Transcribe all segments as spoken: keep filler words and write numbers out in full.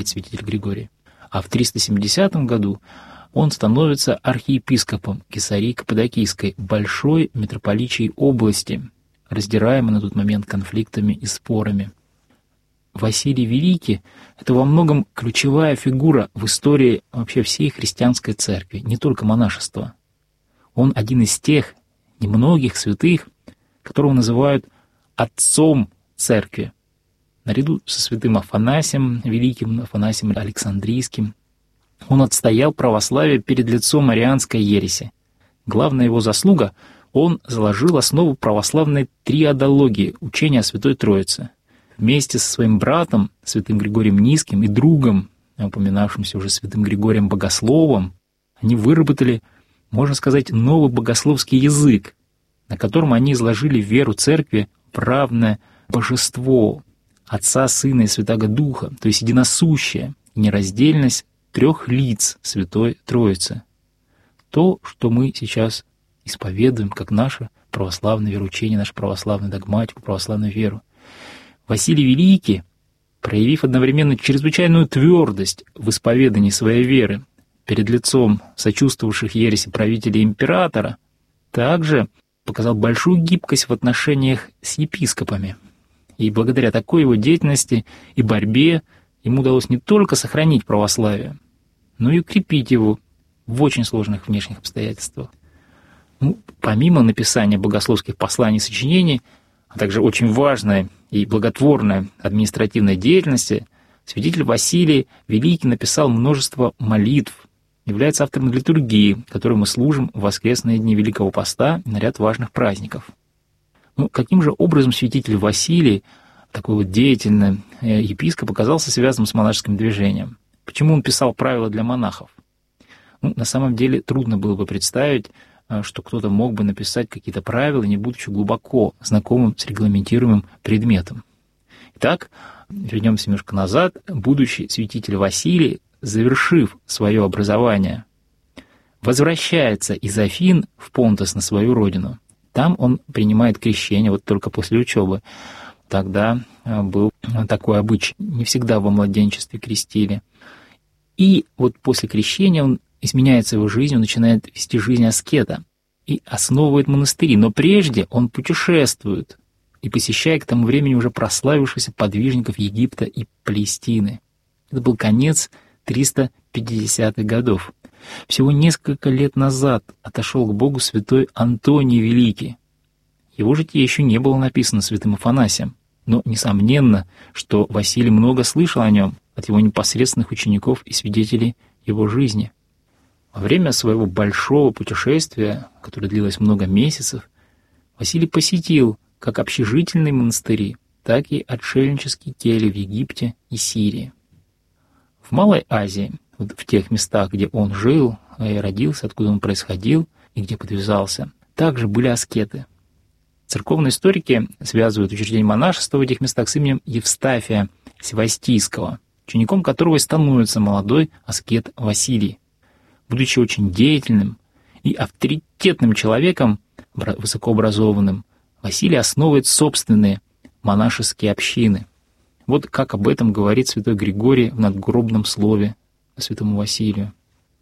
святитель Григорий. А в триста семидесятом году он становится архиепископом Кесарии Каппадокийской, большой митрополичьей области, раздираемой на тот момент конфликтами и спорами. Василий Великий — это во многом ключевая фигура в истории вообще всей христианской церкви, не только монашества. Он один из тех немногих святых, которого называют отцом церкви, наряду со святым Афанасием Великим, Афанасием Александрийским. Он отстоял православие перед лицом арианской ереси. Главная его заслуга — он заложил основу православной триадологии, учения о Святой Троице. Вместе со своим братом, святым Григорием Низким, и другом, упоминавшимся уже святым Григорием Богословом, они выработали, можно сказать, новый богословский язык, на котором они изложили веру Церкви в равное божество Отца, Сына и Святаго Духа, то есть единосущее и нераздельность трех лиц Святой Троицы. То, что мы сейчас исповедуем как наше православное вероучение, нашу православную догматику, православную веру. Василий Великий, проявив одновременно чрезвычайную твердость в исповедании своей веры перед лицом сочувствовавших ереси правителей императора, также показал большую гибкость в отношениях с епископами. И благодаря такой его деятельности и борьбе ему удалось не только сохранить православие, но и укрепить его в очень сложных внешних обстоятельствах. Ну, помимо написания богословских посланий и сочинений, а также очень важной и благотворной административной деятельности, святитель Василий Великий написал множество молитв, является автором литургии, которой мы служим в воскресные дни Великого Поста и на ряд важных праздников. Ну, каким же образом святитель Василий, такой вот деятельный епископ, оказался связан с монашеским движением? Почему он писал правила для монахов? Ну, на самом деле трудно было бы представить, что кто-то мог бы написать какие-то правила, не будучи глубоко знакомым с регламентируемым предметом. Итак, вернемся немножко назад. Будущий святитель Василий, завершив свое образование, возвращается из Афин в Понтос, на свою родину. Там он принимает крещение, вот только после учебы. Тогда был такой обычай, не всегда во младенчестве крестили. И вот после крещения он изменяется его жизнь, он начинает вести жизнь аскета и основывает монастыри. Но прежде он путешествует и посещает к тому времени уже прославившихся подвижников Египта и Палестины. Это был конец триста пятидесятых годов. Всего несколько лет назад отошел к Богу святой Антоний Великий. Его житие еще не было написано святым Афанасием, но несомненно, что Василий много слышал о нем от его непосредственных учеников и свидетелей его жизни. Во время своего большого путешествия, которое длилось много месяцев, Василий посетил как общежительные монастыри, так и отшельнические кельи в Египте и Сирии. В Малой Азии, вот в тех местах, где он жил и родился, откуда он происходил и где подвязался, также были аскеты. Церковные историки связывают учреждение монашества в этих местах с именем Евстафия Севастийского, учеником которого и становится молодой аскет Василий. Будучи очень деятельным и авторитетным человеком, высокообразованным, Василий основывает собственные монашеские общины. Вот как об этом говорит святой Григорий в надгробном слове святому Василию.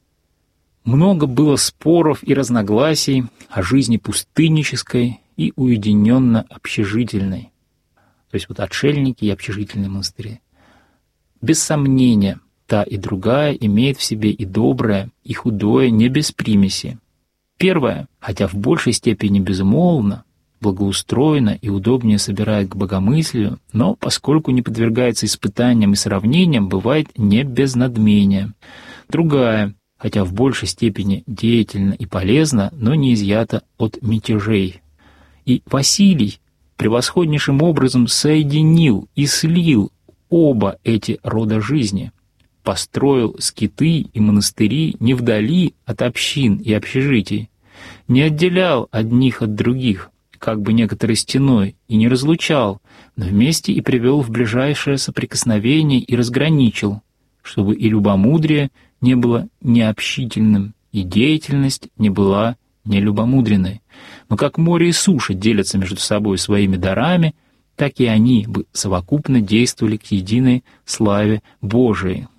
Много было споров и разногласий о жизни пустыннической и уединенно-общежительной. То есть вот отшельники и общежительные монастыри. Без сомнения, та и другая имеет в себе и доброе, и худое, не без примеси. Первое, хотя в большей степени безмолвно, благоустроено и удобнее собирает к богомыслию, но, поскольку не подвергается испытаниям и сравнениям, бывает не без надмения. Другая, хотя в большей степени деятельна и полезна, но не изъята от мятежей. И Василий превосходнейшим образом соединил и слил оба эти рода жизни, построил скиты и монастыри не вдали от общин и общежитий, не отделял одних от других, как бы некоторой стеной, и не разлучал, но вместе и привел в ближайшее соприкосновение и разграничил, чтобы и любомудрие не было необщительным, и деятельность не была нелюбомудренной. Но как море и суша делятся между собой своими дарами, так и они бы совокупно действовали к единой славе Божией.